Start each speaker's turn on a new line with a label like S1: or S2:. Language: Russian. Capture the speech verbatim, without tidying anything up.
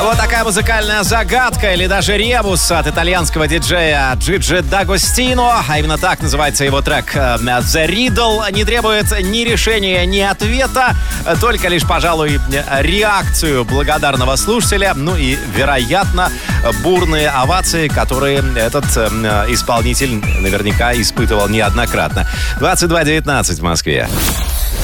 S1: Вот такая музыкальная загадка или даже ребус от итальянского диджея Джиджи Д'Агостино. А именно так называется его трек «The Riddle». Не требует ни решения, ни ответа, только лишь, пожалуй, реакцию благодарного слушателя. Ну и, вероятно, бурные овации, которые этот исполнитель наверняка испытывал неоднократно. двадцать два девятнадцать в Москве.